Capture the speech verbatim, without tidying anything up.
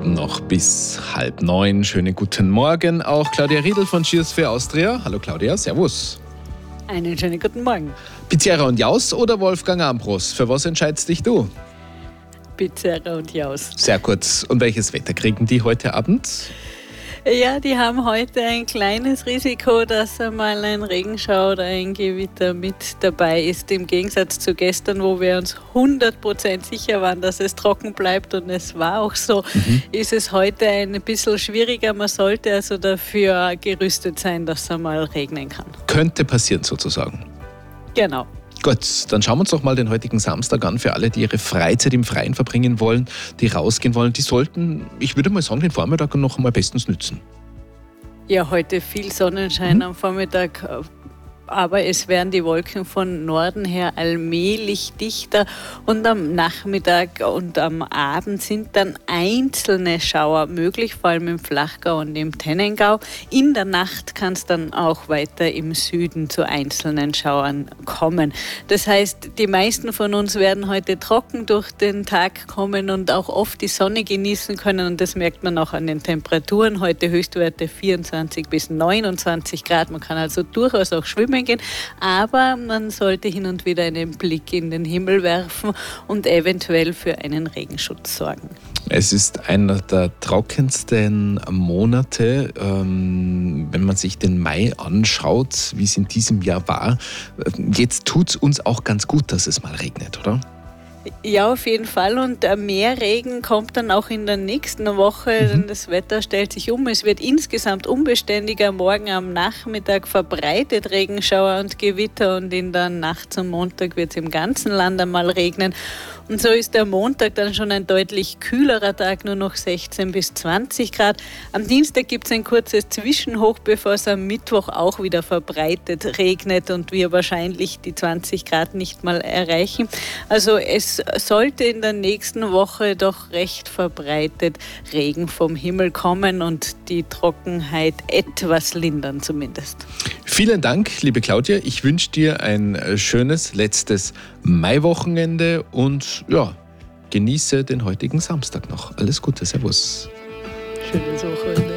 Minuten noch bis halb neun. Schönen guten Morgen. Auch Claudia Riedl von Cheers für Austria. Hallo Claudia, servus. Einen schönen guten Morgen. Pizzeria und Jaus oder Wolfgang Ambros? Für was entscheidest dich du? Pizzeria und Jaus. Sehr kurz. Und welches Wetter kriegen die heute Abend? Ja, die haben heute ein kleines Risiko, dass einmal ein Regenschauer oder ein Gewitter mit dabei ist. Im Gegensatz zu gestern, wo wir uns hundert Prozent sicher waren, dass es trocken bleibt, und es war auch so, mhm. ist es heute ein bisschen schwieriger. Man sollte also dafür gerüstet sein, dass es einmal regnen kann. Könnte passieren sozusagen. Genau. Gut, dann schauen wir uns doch mal den heutigen Samstag an. Für alle, die ihre Freizeit im Freien verbringen wollen, die rausgehen wollen, die sollten, ich würde mal sagen, den Vormittag noch einmal bestens nützen. Ja, heute viel Sonnenschein mhm. am Vormittag, aber es werden die Wolken von Norden her allmählich dichter, und am Nachmittag und am Abend sind dann einzelne Schauer möglich, vor allem im Flachgau und im Tennengau. In der Nacht kann es dann auch weiter im Süden zu einzelnen Schauern kommen. Das heißt, die meisten von uns werden heute trocken durch den Tag kommen und auch oft die Sonne genießen können, und das merkt man auch an den Temperaturen. Heute Höchstwerte vierundzwanzig bis neunundzwanzig Grad. Man kann also durchaus auch schwimmen gehen, aber man sollte hin und wieder einen Blick in den Himmel werfen und eventuell für einen Regenschutz sorgen. Es ist einer der trockensten Monate, ähm, wenn man sich den Mai anschaut, wie es in diesem Jahr war. Jetzt tut es uns auch ganz gut, dass es mal regnet, oder? Ja, auf jeden Fall, und mehr Regen kommt dann auch in der nächsten Woche, mhm. denn das Wetter stellt sich um. Es wird insgesamt unbeständiger. Morgen am Nachmittag verbreitet Regenschauer und Gewitter, und in der Nacht zum Montag wird es im ganzen Land einmal regnen. Und so ist der Montag dann schon ein deutlich kühlerer Tag, nur noch sechzehn bis zwanzig Grad. Am Dienstag gibt es ein kurzes Zwischenhoch, bevor es am Mittwoch auch wieder verbreitet regnet und wir wahrscheinlich die zwanzig Grad nicht mal erreichen. Also es sollte in der nächsten Woche doch recht verbreitet Regen vom Himmel kommen und die Trockenheit etwas lindern zumindest. Vielen Dank, liebe Claudia. Ich wünsche dir ein schönes letztes Maiwochenende und ja, genieße den heutigen Samstag noch. Alles Gute, servus. Schönes Wochenende.